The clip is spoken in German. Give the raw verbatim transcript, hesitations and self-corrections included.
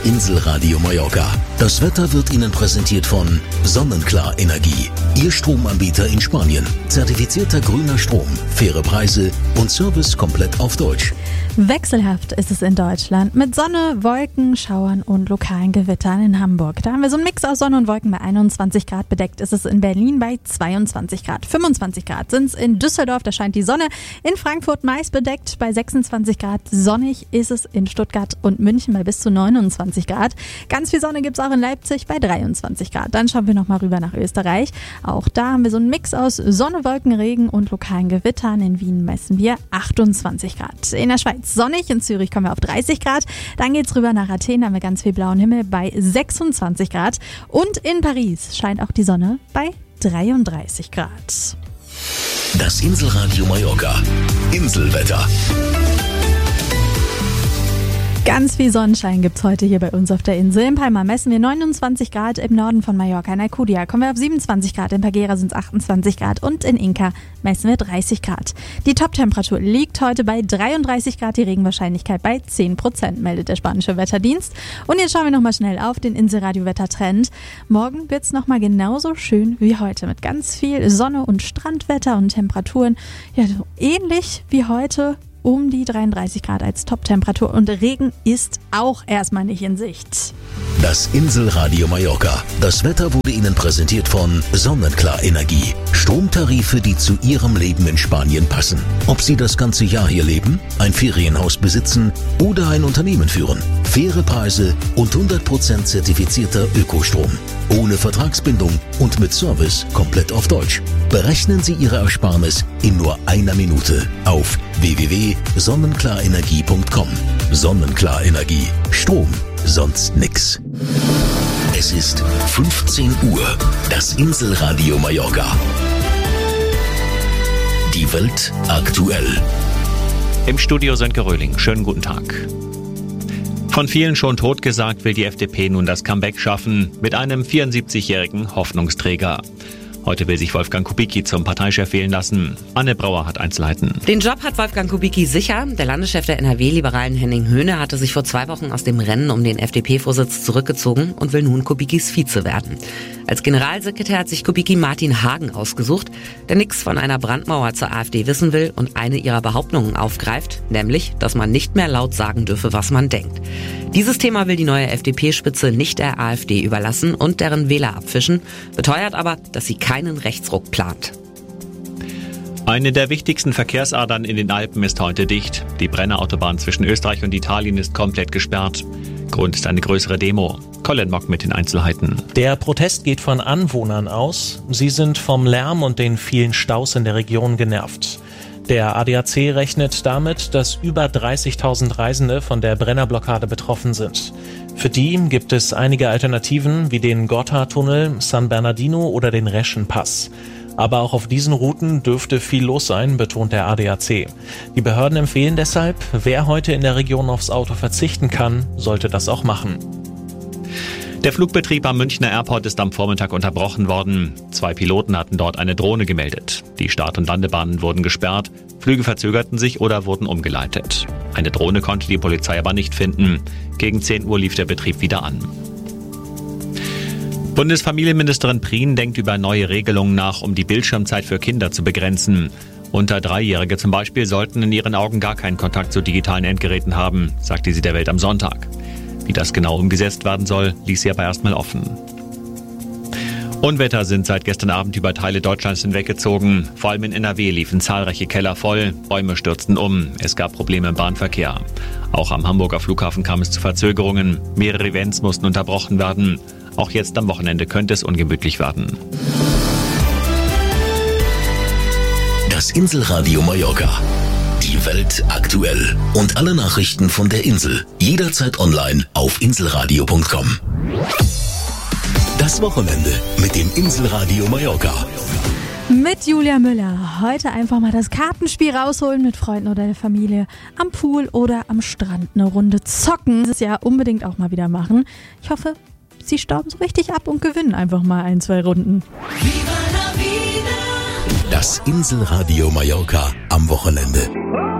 Inselradio Mallorca. Das Wetter wird Ihnen präsentiert von Sonnenklar Energie. Ihr Stromanbieter in Spanien. Zertifizierter grüner Strom, faire Preise und Service komplett auf Deutsch. Wechselhaft ist es in Deutschland mit Sonne, Wolken, Schauern und lokalen Gewittern in Hamburg. Da haben wir so einen Mix aus Sonne und Wolken. Bei einundzwanzig Grad bedeckt ist es in Berlin bei zweiundzwanzig Grad. fünfundzwanzig Grad sind es in Düsseldorf, da scheint die Sonne. In Frankfurt meist bedeckt bei sechsundzwanzig Grad. Sonnig ist es in Stuttgart und München bei bis zu neunundzwanzig Grad. Ganz viel Sonne gibt es auch in Leipzig bei dreiundzwanzig Grad. Dann schauen wir nochmal rüber nach Österreich. Auch da haben wir so einen Mix aus Sonne, Wolken, Regen und lokalen Gewittern. In Wien messen wir achtundzwanzig Grad. In der Schweiz sonnig, in Zürich kommen wir auf dreißig Grad. Dann geht's rüber nach Athen, da haben wir ganz viel blauen Himmel bei sechsundzwanzig Grad. Und in Paris scheint auch die Sonne bei dreiunddreißig Grad. Das Inselradio Mallorca. Inselwetter. Ganz viel Sonnenschein gibt's heute hier bei uns auf der Insel. In Palma messen wir neunundzwanzig Grad, im Norden von Mallorca in Alcudia kommen wir auf siebenundzwanzig Grad, in Pagera sind es achtundzwanzig Grad und in Inca messen wir dreißig Grad. Die Toptemperatur liegt heute bei dreiunddreißig Grad, die Regenwahrscheinlichkeit bei zehn Prozent, meldet der spanische Wetterdienst. Und jetzt schauen wir nochmal schnell auf den Inselradio-Wettertrend. Morgen wird's nochmal genauso schön wie heute mit ganz viel Sonne und Strandwetter und Temperaturen, ja, so ähnlich wie heute. Um die dreiunddreißig Grad als Toptemperatur und Regen ist auch erstmal nicht in Sicht. Das Inselradio Mallorca. Das Wetter wurde Ihnen präsentiert von Sonnenklar Energie. Stromtarife, die zu Ihrem Leben in Spanien passen. Ob Sie das ganze Jahr hier leben, ein Ferienhaus besitzen oder ein Unternehmen führen. Faire Preise und hundert Prozent zertifizierter Ökostrom. Ohne Vertragsbindung und mit Service komplett auf Deutsch. Berechnen Sie Ihre Ersparnis in nur einer Minute auf w w w punkt sonnenklarenergie punkt com. Sonnenklar Energie. Strom, sonst nix. Es ist fünfzehn Uhr. Das Inselradio Mallorca. Die Welt aktuell. Im Studio Sönke Röhling. Schönen guten Tag. Von vielen schon totgesagt will die F D P nun das Comeback schaffen mit einem vierundsiebzigjährigen Hoffnungsträger. Heute will sich Wolfgang Kubicki zum Parteichef wählen lassen. Anne Brauer hat Einzelheiten. Den Job hat Wolfgang Kubicki sicher. Der Landeschef der N R W-Liberalen Henning Höhne hatte sich vor zwei Wochen aus dem Rennen um den F D P-Vorsitz zurückgezogen und will nun Kubickis Vize werden. Als Generalsekretär hat sich Kubicki Martin Hagen ausgesucht, der nichts von einer Brandmauer zur AfD wissen will und eine ihrer Behauptungen aufgreift, nämlich, dass man nicht mehr laut sagen dürfe, was man denkt. Dieses Thema will die neue F D P-Spitze nicht der AfD überlassen und deren Wähler abfischen, beteuert aber, dass sie keinen Rechtsruck plant. Eine der wichtigsten Verkehrsadern in den Alpen ist heute dicht. Die Brennerautobahn zwischen Österreich und Italien ist komplett gesperrt. Grund ist eine größere Demo. Colin Mock mit den Einzelheiten. Der Protest geht von Anwohnern aus. Sie sind vom Lärm und den vielen Staus in der Region genervt. Der A D A C rechnet damit, dass über dreißigtausend Reisende von der Brennerblockade betroffen sind. Für die gibt es einige Alternativen wie den Gotthardtunnel, San Bernardino oder den Reschenpass. Aber auch auf diesen Routen dürfte viel los sein, betont der A D A C. Die Behörden empfehlen deshalb, wer heute in der Region aufs Auto verzichten kann, sollte das auch machen. Der Flugbetrieb am Münchner Airport ist am Vormittag unterbrochen worden. Zwei Piloten hatten dort eine Drohne gemeldet. Die Start- und Landebahnen wurden gesperrt, Flüge verzögerten sich oder wurden umgeleitet. Eine Drohne konnte die Polizei aber nicht finden. Gegen zehn Uhr lief der Betrieb wieder an. Bundesfamilienministerin Prien denkt über neue Regelungen nach, um die Bildschirmzeit für Kinder zu begrenzen. Unter Dreijährige zum Beispiel sollten in ihren Augen gar keinen Kontakt zu digitalen Endgeräten haben, sagte sie der Welt am Sonntag. Wie das genau umgesetzt werden soll, ließ sie aber erstmal offen. Unwetter sind seit gestern Abend über Teile Deutschlands hinweggezogen. Vor allem in N R W liefen zahlreiche Keller voll, Bäume stürzten um, es gab Probleme im Bahnverkehr. Auch am Hamburger Flughafen kam es zu Verzögerungen, mehrere Events mussten unterbrochen werden. Auch jetzt am Wochenende könnte es ungemütlich werden. Das Inselradio Mallorca. Die Welt aktuell. Und alle Nachrichten von der Insel. Jederzeit online auf inselradio punkt com. Das Wochenende mit dem Inselradio Mallorca. Mit Julia Müller. Heute einfach mal das Kartenspiel rausholen mit Freunden oder der Familie. Am Pool oder am Strand eine Runde zocken. Das ja unbedingt auch mal wieder machen. Ich hoffe, Sie stauben so richtig ab und gewinnen einfach mal ein, zwei Runden. Das Inselradio Mallorca am Wochenende.